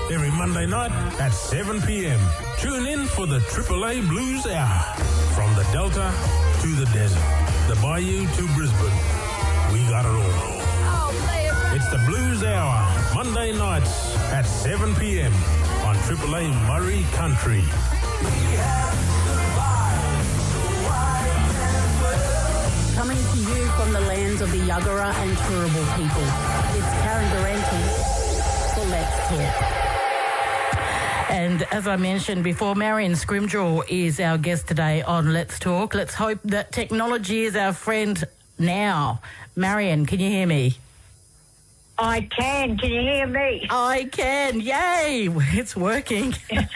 every Monday night at 7 p.m. Tune in for the AAA Blues Hour. From the Delta to the desert, the Bayou to Brisbane, we got it all. It's the Blues Hour, Monday nights at 7 p.m. on AAA Murray Country. Coming to you from the lands of the Yuggera and Turrbal people, it's Karen Durante for Let's Talk. And as I mentioned before, Marion Scrimgeour is our guest today on Let's Talk. Let's hope that technology is our friend now. Marion, can you hear me? I can. Can you hear me? I can. Yay! It's working.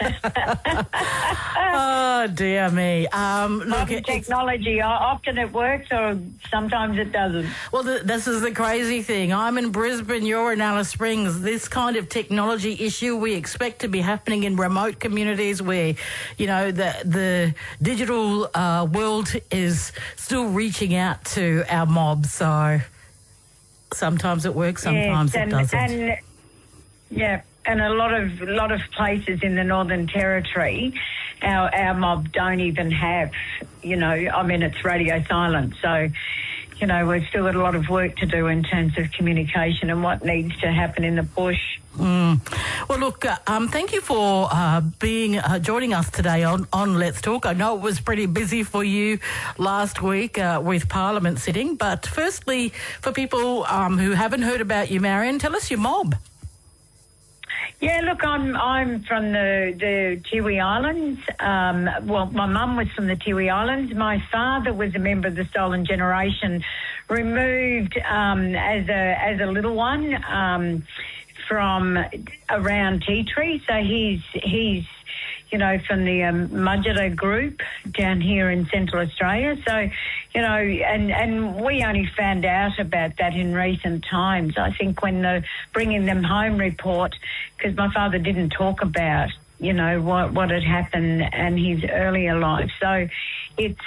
Oh, dear me. Look, technology, often it works or sometimes it doesn't. Well, this is the crazy thing. I'm in Brisbane, you're in Alice Springs. This kind of technology issue we expect to be happening in remote communities where, you know, the digital world is still reaching out to our mobs. So sometimes it works, sometimes it doesn't. And a lot of places in the Northern Territory, our mob don't even have, you know, I mean, it's radio silent. So, you know, we've still got a lot of work to do in terms of communication and what needs to happen in the bush. Well, look, thank you for joining us today on Let's Talk. I know it was pretty busy for you last week with Parliament sitting, but firstly, for people who haven't heard about you, Marion, tell us your mob. Yeah, look, I'm from the Tiwi Islands. Well, my mum was from the Tiwi Islands. My father was a member of the Stolen Generation, removed as a little one from around Tea Tree. So he's you know, from the Mudgera group down here in Central Australia. So, you know, and we only found out about that in recent times. I think when the Bringing Them Home report, because my father didn't talk about, you know, what had happened in his earlier life. So it's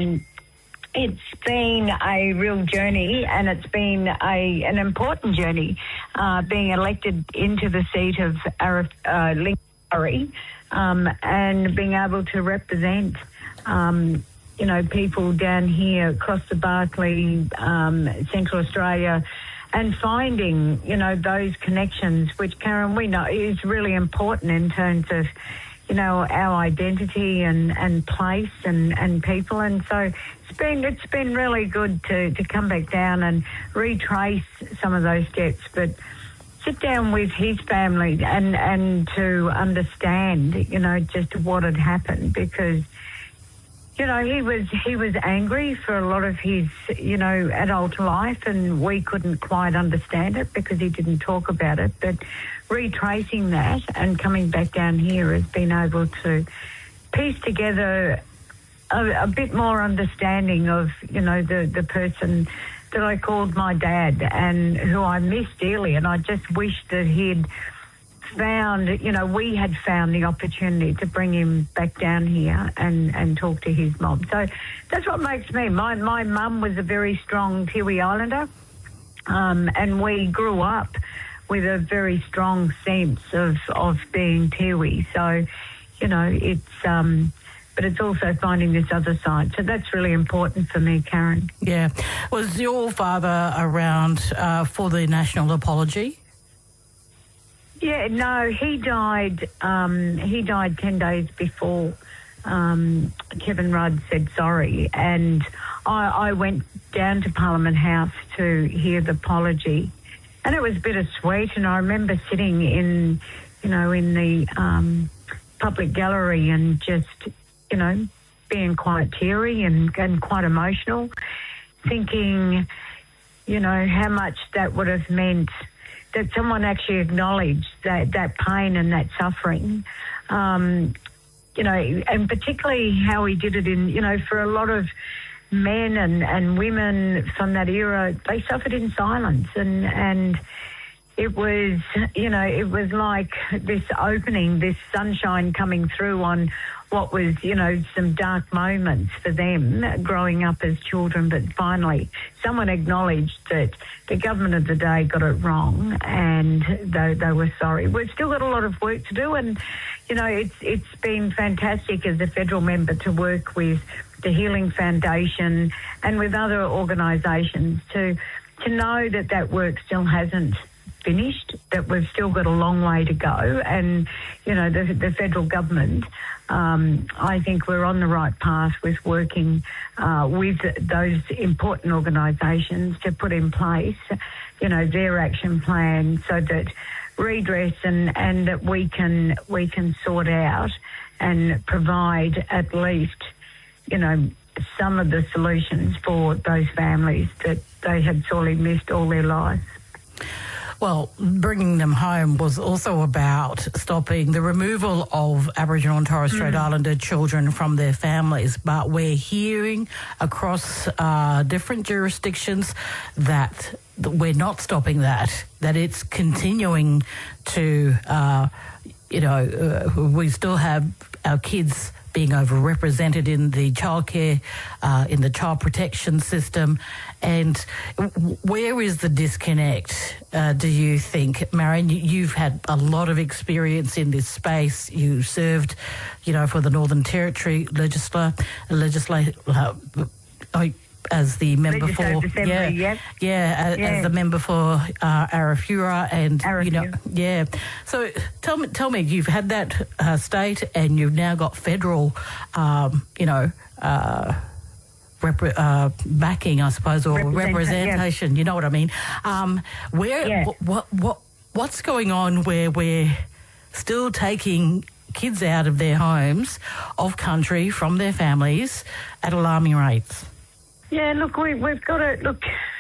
been a real journey, and it's been an important journey, being elected into the seat of Lincoln, and being able to represent, you know, people down here across the Barkly, Central Australia, and finding, you know, those connections, which, Karen, we know is really important in terms of, you know, our identity and place and people. And so it's been really good to come back down and retrace some of those steps, but sit down with his family and to understand, you know, just what had happened, because, you know, he was angry for a lot of his, you know, adult life, and we couldn't quite understand it because he didn't talk about it. But retracing that and coming back down here has been able to piece together a bit more understanding of, you know, the person that I called my dad and who I miss dearly. And I just wish that he'd found, you know, we had found the opportunity to bring him back down here and talk to his mob. So that's what makes me. My mum was a very strong Tiwi Islander, and we grew up with a very strong sense of being Tiwi. So, you know, it's but it's also finding this other side. So that's really important for me, Karen. Yeah. Was your father around for the national apology? Yeah, no, he died 10 days before Kevin Rudd said sorry. And I went down to Parliament House to hear the apology. And it was bittersweet. And I remember sitting in the public gallery and just, you know, being quite teary and quite emotional, thinking, you know, how much that would have meant that someone actually acknowledged that pain and that suffering, you know, and particularly how he did it in, you know, for a lot of men and women from that era, they suffered in silence. And it was, it was like this opening, this sunshine coming through on what was, some dark moments for them growing up as children. But finally, someone acknowledged that the government of the day got it wrong, and they were sorry. We've still got a lot of work to do, and, it's been fantastic as a federal member to work with the Healing Foundation and with other organisations to know that work still hasn't finished, that we've still got a long way to go. And, the federal government, I think we're on the right path with working with those important organisations to put in place, their action plan so that redress and that we can sort out and provide at least, some of the solutions for those families that they had sorely missed all their lives. Well, bringing them home was also about stopping the removal of Aboriginal and Torres Strait Islander children from their families. But we're hearing across different jurisdictions that we're not stopping that it's continuing to, we still have our kids being overrepresented in the childcare, in the child protection system. And where is the disconnect, do you think? Marion, you've had a lot of experience in this space. You served, for the Northern Territory as the member for as the member for Arafura and So tell me, you've had that state and you've now got federal, backing, I suppose, or representation. Yeah. You know what I mean? What's going on where we're still taking kids out of their homes, of country, from their families at alarming rates? Yeah, look, we've got to look.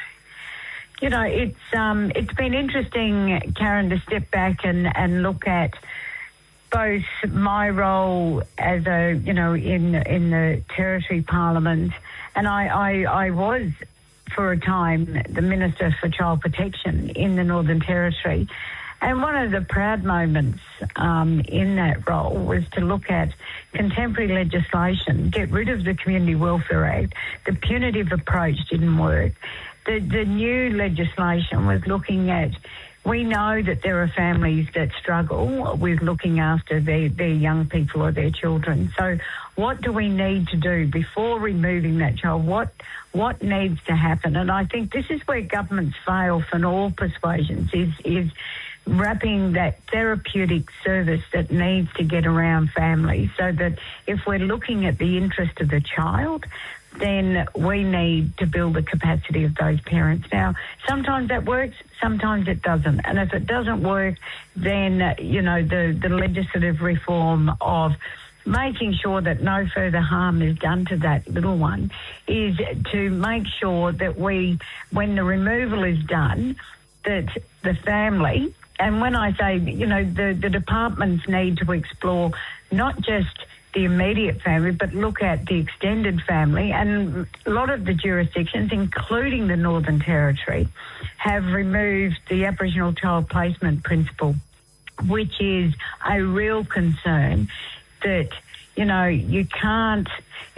It's been interesting, Karen, to step back and look at both my role as in the Territory Parliament, and I was for a time the Minister for Child Protection in the Northern Territory. And one of the proud moments in that role was to look at contemporary legislation, get rid of the Community Welfare Act. The punitive approach didn't work. The new legislation was looking at, we know that there are families that struggle with looking after their young people or their children. So what do we need to do before removing that child? What needs to happen? And I think this is where governments fail from all persuasions, is wrapping that therapeutic service that needs to get around families, so that if we're looking at the interest of the child, then we need to build the capacity of those parents. Now, sometimes that works, sometimes it doesn't. And if it doesn't work, then, the legislative reform of making sure that no further harm is done to that little one is to make sure that when the removal is done, that the family, and when I say, the departments need to explore not just the immediate family, but look at the extended family. And a lot of the jurisdictions, including the Northern Territory, have removed the Aboriginal child placement principle, which is a real concern that, you can't,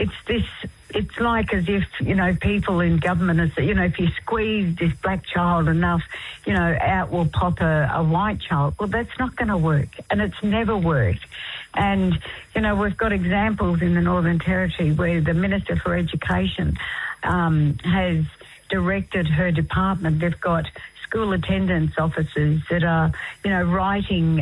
it's like as if, people in government are, if you squeeze this black child enough, out will pop a white child. Well, that's not going to work, and it's never worked. And, we've got examples in the Northern Territory where the Minister for Education has directed her department. They've got school attendance officers that are, writing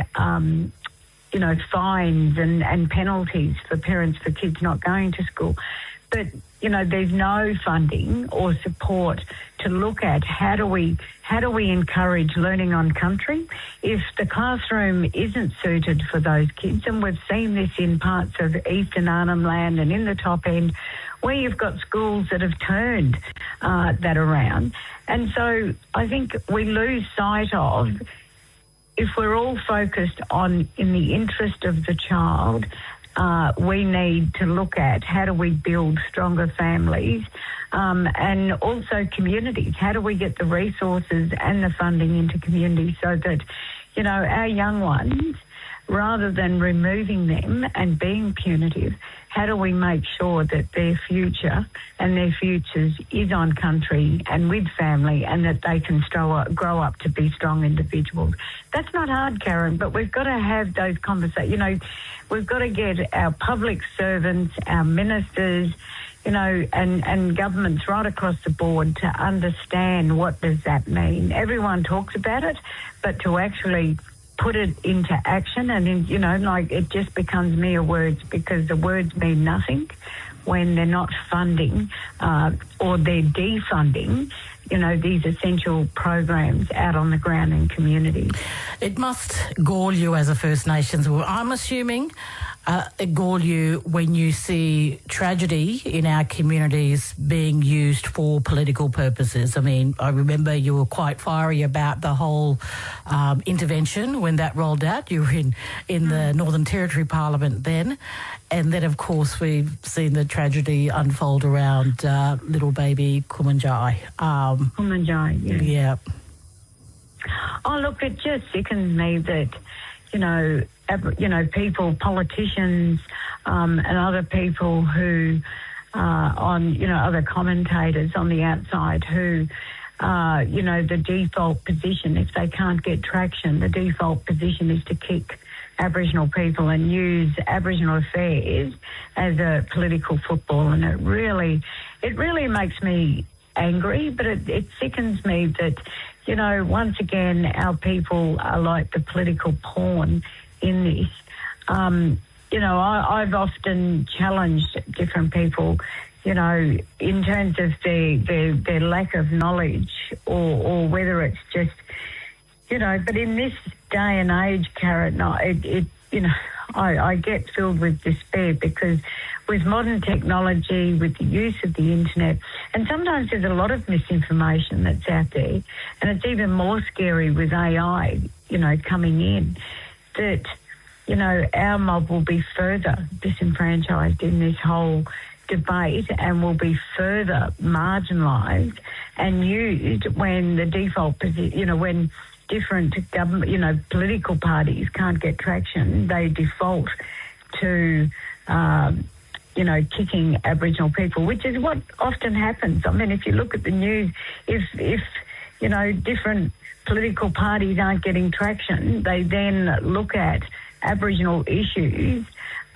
fines and penalties for parents for kids not going to school. But, there's no funding or support to look at how do we encourage learning on country if the classroom isn't suited for those kids. And we've seen this in parts of Eastern Arnhem Land and in the top end, where you've got schools that have turned that around. And so I think we lose sight of, if we're all focused on in the interest of the child, we need to look at how do we build stronger families and also communities. How do we get the resources and the funding into communities so that, you know, our young ones, rather than removing them and being punitive, how do we make sure that their future and their futures is on country and with family, and that they can grow up to be strong individuals? That's not hard, Karen, but we've got to have those conversations. You know, we've got to get our public servants, our ministers, you know, and governments right across the board to understand what does that mean. Everyone talks about it, but to actually put it into action, and, you know, like, it just becomes mere words, because the words mean nothing when they're not funding or they're defunding, you know, these essential programs out on the ground in communities. It must gall you as a First Nations. I'm assuming it gall you when you see tragedy in our communities being used for political purposes. I mean, I remember you were quite fiery about the whole intervention when that rolled out. You were in the Northern Territory Parliament then. And then, of course, we've seen the tragedy unfold around little baby Kumanjai. Kumanjai, yeah. Yeah. Oh, look, it just sickens me that, you know, people, politicians, and other people who other commentators on the outside who, the default position, if they can't get traction, the default position is to kick Aboriginal people and use Aboriginal affairs as a political football. And it really makes me angry, but it sickens me that, you know, once again, our people are like the political pawn in this. You know, I've often challenged different people, you know, in terms of their lack of knowledge or whether it's just, you know, but in this day and age, Karen, I get filled with despair, because with modern technology, with the use of the internet, and sometimes there's a lot of misinformation that's out there, and it's even more scary with AI, you know, coming in, that, you know, our mob will be further disenfranchised in this whole debate and will be further marginalised and used when the default position, you know, when different government, you know, political parties can't get traction, they default to, kicking Aboriginal people, which is what often happens. I mean, if you look at the news, if you know, different political parties aren't getting traction, they then look at Aboriginal issues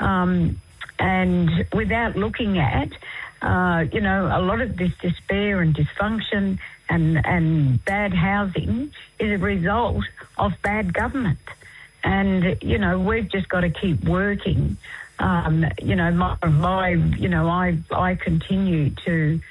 and without looking at, you know, a lot of this despair and dysfunction and bad housing is a result of bad government. And, you know, we've just got to keep working. You know, I continue to,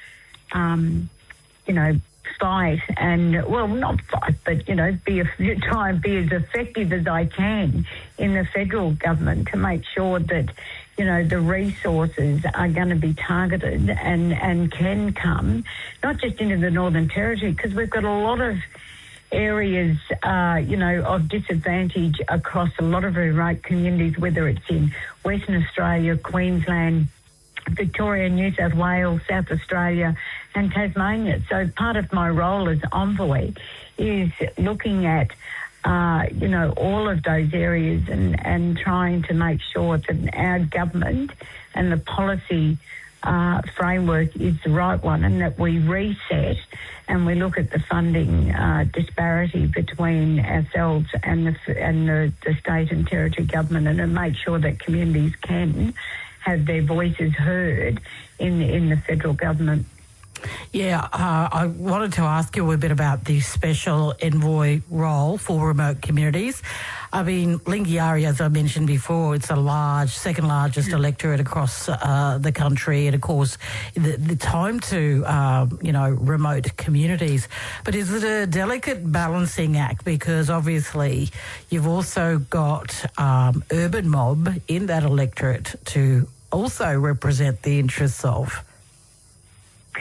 you know, fight and, well, not fight, but, you know, try and be as effective as I can in the federal government to make sure that, you know, the resources are going to be targeted and can come, not just into the Northern Territory, because we've got a lot of areas, you know, of disadvantage across a lot of remote communities, whether it's in Western Australia, Queensland, Victoria, New South Wales, South Australia and Tasmania. So part of my role as envoy is looking at, you know, all of those areas and trying to make sure that our government and the policy framework is the right one, and that we reset and we look at the funding disparity between ourselves and the state and territory government, and then make sure that communities can have their voices heard in the federal government. Yeah, I wanted to ask you a bit about the special envoy role for remote communities. I mean, Lingiari, as I mentioned before, it's a second largest electorate across the country, and of course, the time to, you know, remote communities. But is it a delicate balancing act? Because obviously, you've also got urban mob in that electorate to also represent the interests of.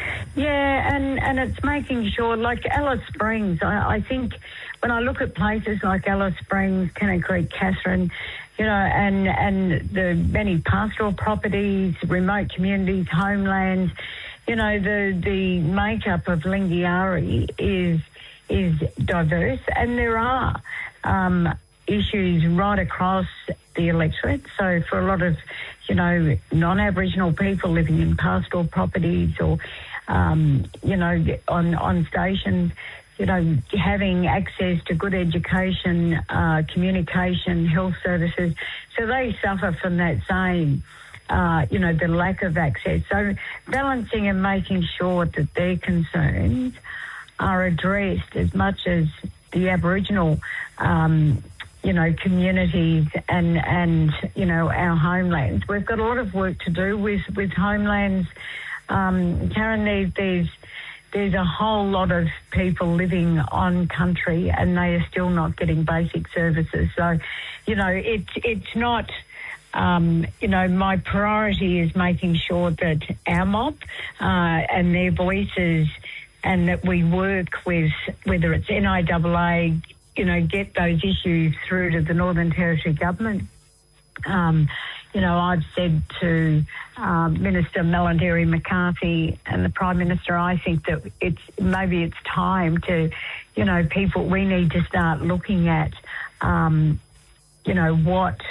Yeah, and it's making sure, like Alice Springs, I think when I look at places like Alice Springs, Tennant Creek, Katherine, you know, and the many pastoral properties, remote communities, homelands, you know, the makeup of Lingiari is diverse, and there are issues right across the electorate. So for a lot of, you know, non-Aboriginal people living in pastoral properties or, you know, on stations, you know, having access to good education, communication, health services. So they suffer from that same, you know, the lack of access. So balancing and making sure that their concerns are addressed as much as the Aboriginal, you know, communities and, you know, our homelands. We've got a lot of work to do with homelands. Karen, there's a whole lot of people living on country and they are still not getting basic services. So, you know, it's not, you know, my priority is making sure that our mob and their voices and that we work with, whether it's NIAA, you know, get those issues through to the Northern Territory government. You know, I've said to Minister Melanderi McCarthy and the Prime Minister, I think that it's time to, you know, we need to start looking at, you know, what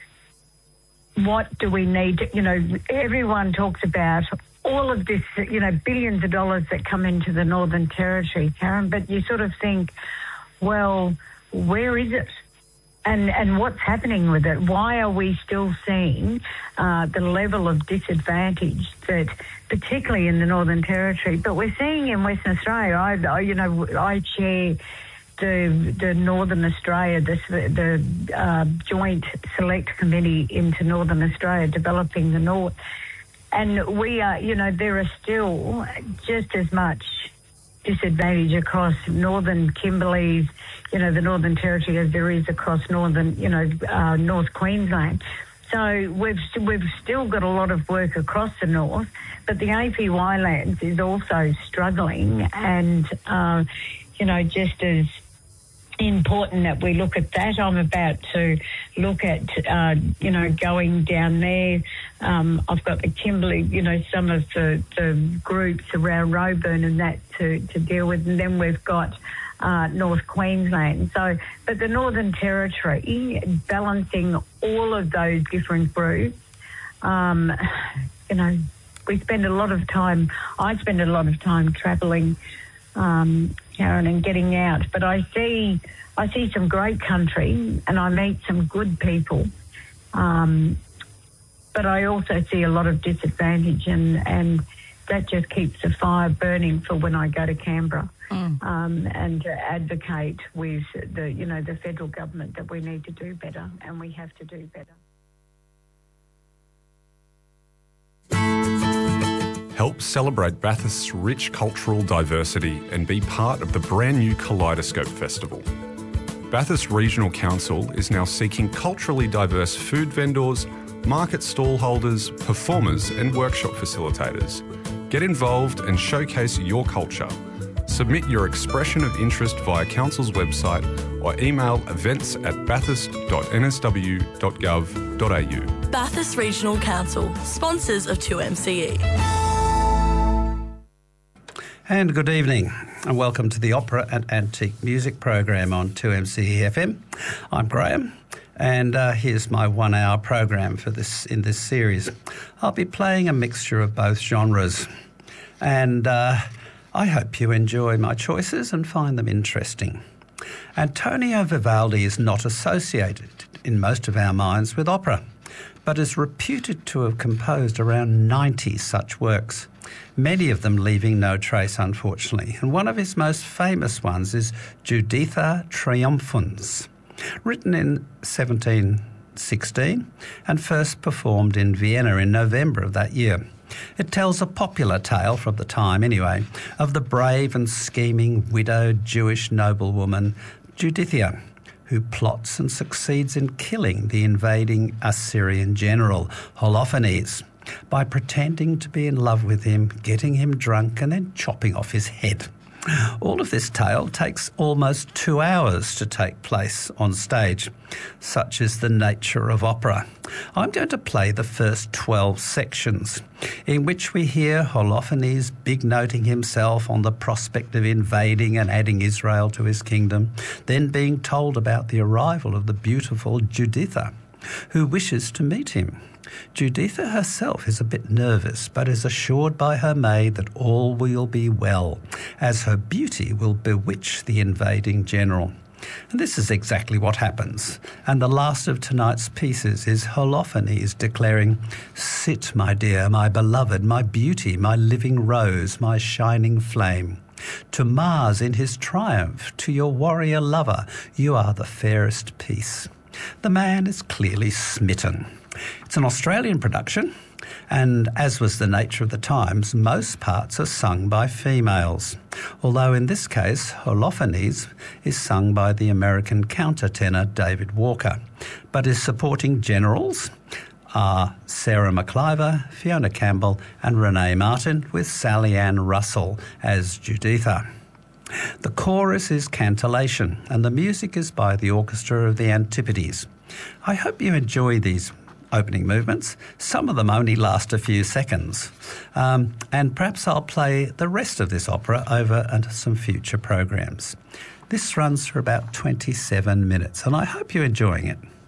do we need to, you know, everyone talks about all of this, you know, billions of dollars that come into the Northern Territory, Karen, but you sort of think, well, where is it? And what's happening with it? Why are we still seeing the level of disadvantage that, particularly in the Northern Territory, but we're seeing in Western Australia? I chair the Northern Australia, the Joint Select Committee into Northern Australia, developing the North, and we are, you know, there are still just as much disadvantage across Northern Kimberleys, you know, the Northern Territory as there is across Northern, you know, North Queensland. So we've still got a lot of work across the north, but the APY lands is also struggling, and you know, just as important that we look at that. I'm about to look at, you know, going down there. I've got the Kimberley, you know, some of the groups around Roebourne and that to deal with, and then we've got North Queensland. So, but the Northern Territory, balancing all of those different groups, you know, I spend a lot of time travelling, Karen, and getting out. But I see some great country and I meet some good people. But I also see a lot of disadvantage, and that just keeps the fire burning for when I go to Canberra. And to advocate with the federal government that we need to do better, and we have to do better. Help celebrate Bathurst's rich cultural diversity and be part of the brand new Kaleidoscope Festival. Bathurst Regional Council is now seeking culturally diverse food vendors, market stall holders, performers and workshop facilitators. Get involved and showcase your culture. Submit your expression of interest via Council's website or email events@bathurst.nsw.gov.au. Bathurst Regional Council, sponsors of 2MCE. And good evening and welcome to the Opera and Antique Music program on 2MCE FM. I'm Graham, and here's my 1 hour program for this in this series. I'll be playing a mixture of both genres, and I hope you enjoy my choices and find them interesting. Antonio Vivaldi is not associated in most of our minds with opera, but is reputed to have composed around 90 such works, many of them leaving no trace, unfortunately. And one of his most famous ones is Juditha Triumphans, written in 1716 and first performed in Vienna in November of that year. It tells a popular tale, from the time anyway, of the brave and scheming widowed Jewish noblewoman Juditha, who plots and succeeds in killing the invading Assyrian general Holofernes. by pretending to be in love with him, getting him drunk and then chopping off his head. All of this tale takes almost 2 hours to take place on stage. Such is the nature of opera. I'm going to play the first 12 sections, in which we hear Holofernes big-noting himself on the prospect of invading and adding Israel to his kingdom, then being told about the arrival of the beautiful Juditha, who wishes to meet him. Juditha herself is a bit nervous, but is assured by her maid that all will be well, as her beauty will bewitch the invading general. And this is exactly what happens. And the last of tonight's pieces is Holofernes declaring, "Sit, my dear, my beloved, my beauty, my living rose, my shining flame. To Mars in his triumph, to your warrior lover, you are the fairest piece." The man is clearly smitten. It's an Australian production, and as was the nature of the times, most parts are sung by females, although in this case Holofernes is sung by the American countertenor David Walker, but his supporting generals are Sarah McIver, Fiona Campbell and Renee Martin, with Sally Ann Russell as Juditha. The chorus is cantillation, and the music is by the Orchestra of the Antipodes. I hope you enjoy these opening movements. Some of them only last a few seconds. And perhaps I'll play the rest of this opera over into some future programs. This runs for about 27 minutes, and I hope you're enjoying it.